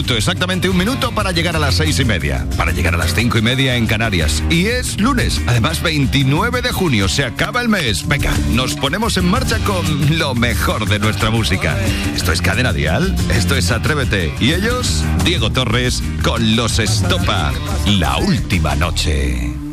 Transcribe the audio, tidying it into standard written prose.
exactamente un minuto para llegar a las 6:30, para llegar a las 5:30 en Canarias. Y es lunes, además 29 de junio, se acaba el mes. Venga, nos ponemos en marcha con lo mejor de nuestra música. Esto es Cadena Dial, esto es Atrévete. Y ellos, Diego Torres, con Los Estopa, La Última Noche.